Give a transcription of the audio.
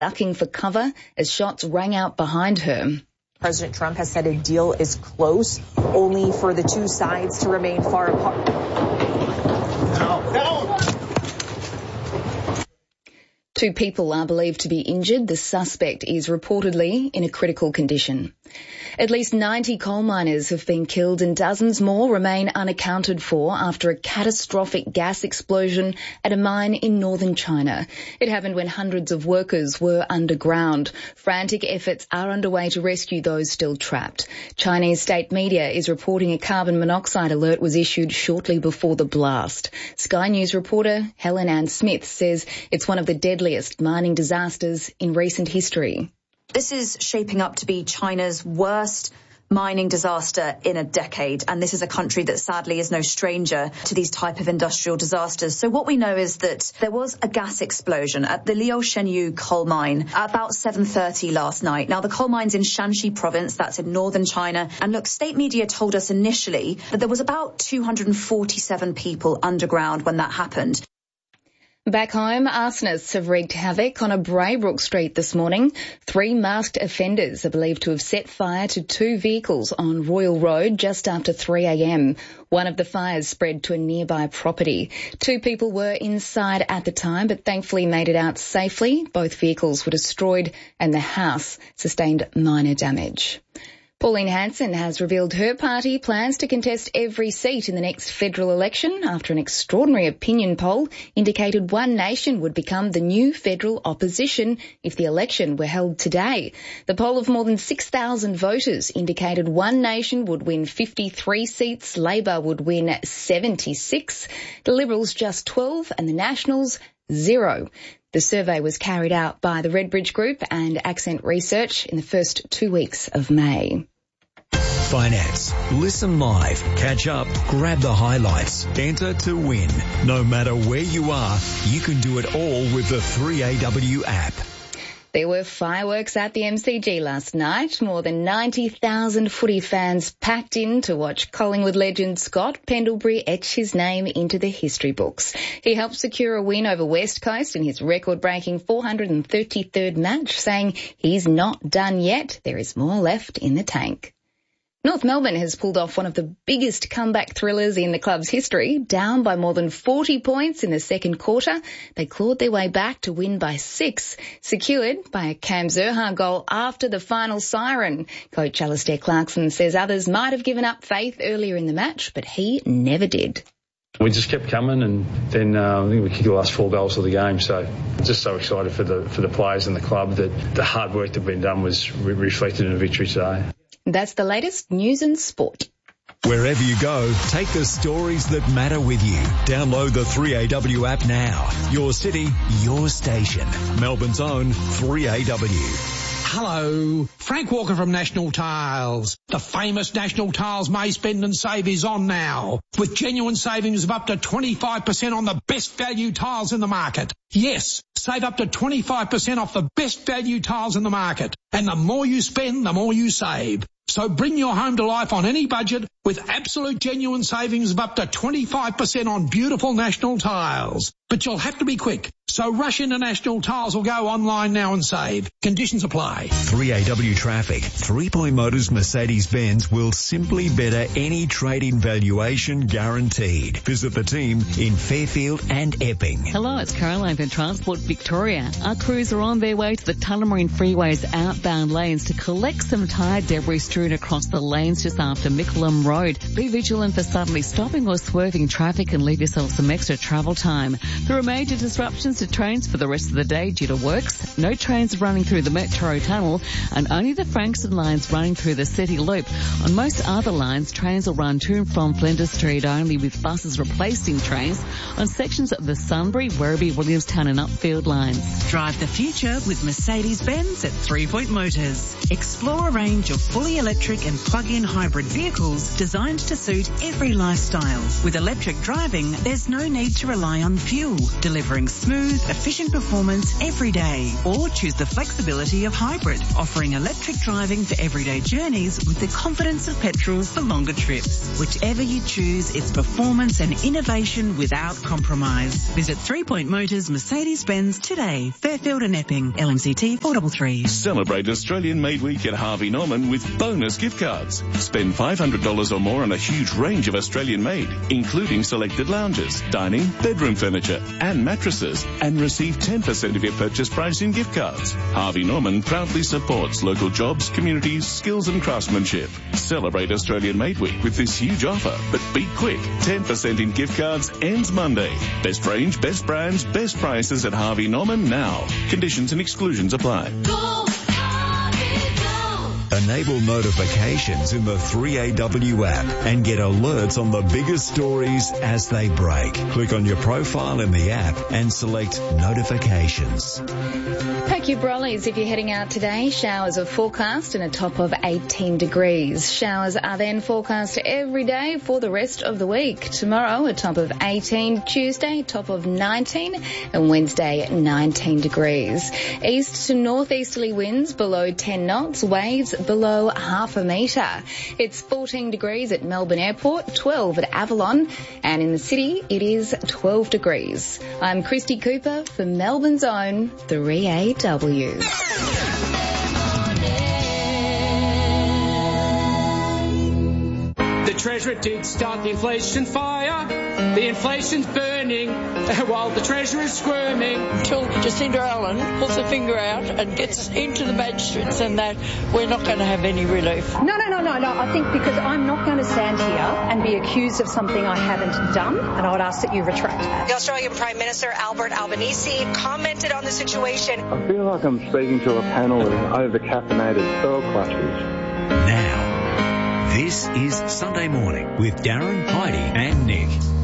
ducking for cover as shots rang out behind her. President Trump has said a deal is close, only for the two sides to remain far apart. Two people are believed to be injured. The suspect is reportedly in a critical condition. At least 90 coal miners have been killed and dozens more remain unaccounted for after a catastrophic gas explosion at a mine in northern China. It happened when hundreds of workers were underground. Frantic efforts are underway to rescue those still trapped. Chinese state media is reporting a carbon monoxide alert was issued shortly before the blast. Sky News reporter Helen Ann Smith says it's one of the deadliest mining disasters in recent history. This is shaping up to be China's worst mining disaster in a decade, and this is a country that sadly is no stranger to these type of industrial disasters. So what we know is that there was a gas explosion at the Liushengyu coal mine at about 7:30 last night. Now, the coal mine's in Shanxi province, that's in northern China, and look, state media told us initially that there was about 247 people underground when that happened. Back home, arsonists have wreaked havoc on a Braybrook street this morning. 3 masked offenders are believed to have set fire to 2 vehicles on Royal Road just after 3 a.m. One of the fires spread to a nearby property. 2 people were inside at the time, but thankfully made it out safely. Both vehicles were destroyed and the house sustained minor damage. Pauline Hanson has revealed her party plans to contest every seat in the next federal election after an extraordinary opinion poll indicated One Nation would become the new federal opposition if the election were held today. The poll of more than 6,000 voters indicated One Nation would win 53 seats, Labor would win 76, the Liberals just 12 and the Nationals 0. The survey was carried out by the Redbridge Group and Accent Research in the first 2 weeks of May. Finance. Listen live, catch up, grab the highlights, enter to win. No matter where you are, you can do it all with the 3AW app. There were fireworks at the MCG last night. More than 90,000 footy fans packed in to watch Collingwood legend Scott Pendlebury etch his name into the history books. He helped secure a win over West Coast in his record-breaking 433rd match, saying he's not done yet. There is more left in the tank. North Melbourne has pulled off one of the biggest comeback thrillers in the club's history. Down by more than 40 points in the second quarter, they clawed their way back to win by 6, secured by a Cam Zurhaar goal after the final siren. Coach Alistair Clarkson says others might have given up faith earlier in the match, but he never did. We just kept coming, and then I think we kicked the last 4 goals of the game. So just so excited for the players and the club that the hard work that had been done was reflected in a victory today. That's the latest news and sport. Wherever you go, take the stories that matter with you. Download the 3AW app now. Your city, your station. Melbourne's own 3AW. Hello, Frank Walker from National Tiles. The famous National Tiles May Spend and Save is on now, with genuine savings of up to 25% on the best value tiles in the market. Yes, save up to 25% off the best value tiles in the market. And the more you spend, the more you save. So bring your home to life on any budget with absolute genuine savings of up to 25% on beautiful National Tiles. But you'll have to be quick. So rush into National Tiles or go online now and save. Conditions apply. 3AW Traffic. 3 Point Motors Mercedes-Benz will simply better any trade-in valuation guaranteed. Visit the team in Fairfield and Epping. Hello, it's Caroline from Transport Victoria. Our crews are on their way to the Tullamarine Freeway's outbound lanes to collect some tyre debris strewn across the lanes just after Mickleham Road. Be vigilant for suddenly stopping or swerving traffic and leave yourself some extra travel time. There are major disruptions to trains for the rest of the day due to works. No trains running through the Metro Tunnel and only the Frankston lines running through the City Loop. On most other lines, trains will run to and from Flinders Street only, with buses replacing trains on sections of the Sunbury, Werribee, Williamstown and Upfield lines. Drive the future with Mercedes-Benz at 3 Point Motors. Explore a range of fully electric and plug-in hybrid vehicles designed to suit every lifestyle. With electric driving, there's no need to rely on fuel, delivering smooth, efficient performance every day. Or choose the flexibility of hybrid, offering electric driving for everyday journeys with the confidence of petrol for longer trips. Whichever you choose, it's performance and innovation without compromise. Visit 3 Point Motors Mercedes-Benz today. Fairfield and Epping, LMCT 433. Celebrate Australian Made Week at Harvey Norman with bonus gift cards. Spend $500 or more on a huge range of Australian made, including selected lounges, dining, bedroom furniture and mattresses, and receive 10% of your purchase price in gift cards. Harvey Norman proudly supports local jobs, communities, skills and craftsmanship. Celebrate Australian Made Week with this huge offer, but be quick. 10% in gift cards ends Monday. Best range, best brands, best prices at Harvey Norman now. Conditions and exclusions apply. Enable notifications in the 3AW app and get alerts on the biggest stories as they break. Click on your profile in the app and select notifications. Pack your brollies if you're heading out today. Showers are forecast and a top of 18 degrees. Showers are then forecast every day for the rest of the week. Tomorrow, a top of 18. Tuesday, top of 19. And Wednesday, 19 degrees. East to northeasterly winds below 10 knots. Waves below half a metre. It's 14 degrees at Melbourne Airport, 12 at Avalon, and in the city it is 12 degrees. I'm Christy Cooper for Melbourne's own 3AW. The Treasurer did start the inflation fire. The inflation's burning while the Treasurer's squirming. Until Jacinda Allen pulls her finger out and gets into the magistrates and that, we're not going to have any relief. No. I think because I'm not going to stand here and be accused of something I haven't done, and I would ask that you retract that. The Australian Prime Minister Albert Albanese commented on the situation. I feel like I'm speaking to a panel of over-caffeinated pearl clutchers. Now, this is Sunday Morning with Darren, Heidi and Nick.